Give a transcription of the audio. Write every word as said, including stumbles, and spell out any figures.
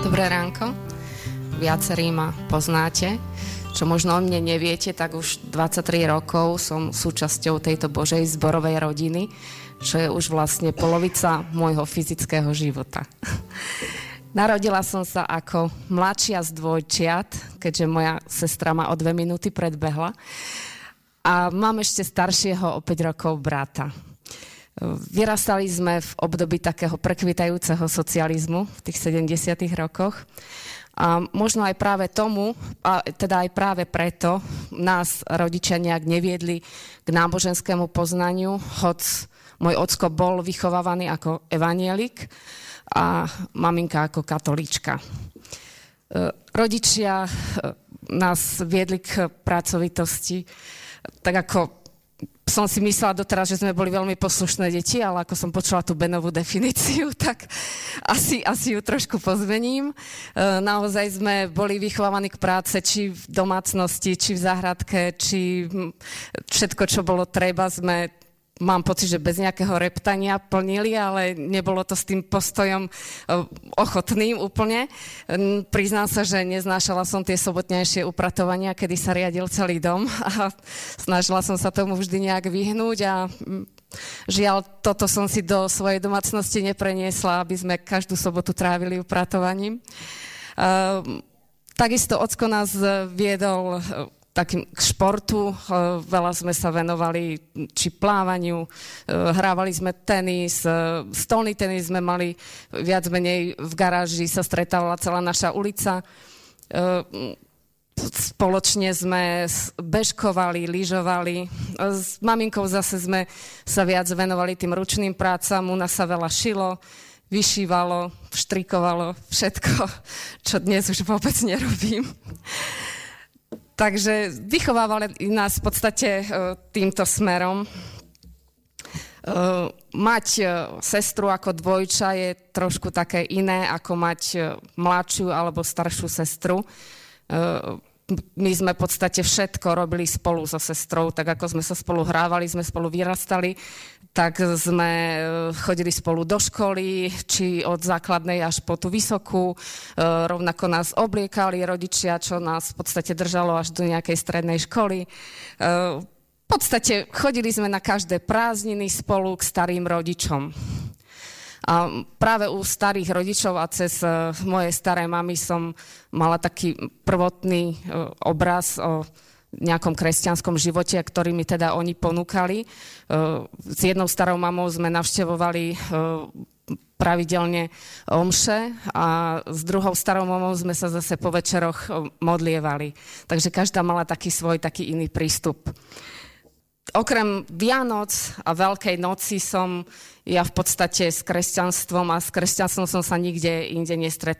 Dobré ránko. Viacerí ma poznáte. Čo možno o mne neviete, tak už dvadsaťtri rokov som súčasťou tejto Božej zborovej rodiny, čo je už vlastne polovica môjho fyzického života. Narodila som sa ako mladšia z dvojčiat, keďže moja sestra ma o dve minúty predbehla. A mám ešte staršieho o päť rokov brata. Vyrastali sme v období takého prekvitajúceho socializmu v tých sedemdesiatych rokoch. A možno aj práve tomu, a teda aj práve preto nás rodičia nejak neviedli k náboženskému poznaniu, hoc môj ocko bol vychovávaný ako evanjelik a maminka ako katolíčka. Rodičia nás viedli k pracovitosti, tak ako som si myslela doteraz, že sme boli veľmi poslušné deti, ale ako som počula tú Benovú definíciu, tak asi, asi ju trošku pozmením. E, naozaj sme boli vychovávaní k práce, či v domácnosti, či v záhradke, či všetko, čo bolo treba, sme, mám pocit, že bez nejakého reptania plnili, ale nebolo to s tým postojom ochotným úplne. Priznám sa, že neznášala som tie sobotnejšie upratovania, kedy sa riadil celý dom a snažila som sa tomu vždy nejak vyhnúť a žiaľ, toto som si do svojej domácnosti nepreniesla, aby sme každú sobotu trávili upratovaním. Takisto ocko nás viedol takým k športu, veľa sme sa venovali či plávaniu, hrávali sme tenis, stolný tenis sme mali viac menej v garáži, sa stretávala celá naša ulica. Spoločne sme bežkovali, lyžovali. S maminkou zase sme sa viac venovali tým ručným prácam, u nás sa veľa šilo, vyšívalo, štrikovalo, všetko, čo dnes už vôbec nerobím. Takže vychovávali nás v podstate týmto smerom. Mať sestru ako dvojča je trošku také iné, ako mať mladšiu alebo staršiu sestru. My sme v podstate všetko robili spolu so sestrou, tak ako sme sa spolu hrávali, sme spolu vyrastali, tak sme chodili spolu do školy, či od základnej až po tú vysokú. Rovnako nás obliekali rodičia, čo nás v podstate držalo až do nejakej strednej školy. V podstate chodili sme na každé prázdniny spolu k starým rodičom. A práve u starých rodičov a cez moje staré mamy som mala taký prvotný obraz o nejakom kresťanskom živote, ktorý mi teda oni ponúkali. S jednou starou mamou sme navštevovali pravidelne omše a s druhou starou mamou sme sa zase po večeroch modlievali. Takže každá mala taký svoj, taký iný prístup. Okrem Vianoc a Veľkej noci som ja v podstate s kresťanstvom a s kresťanstvom som sa nikde inde nestretla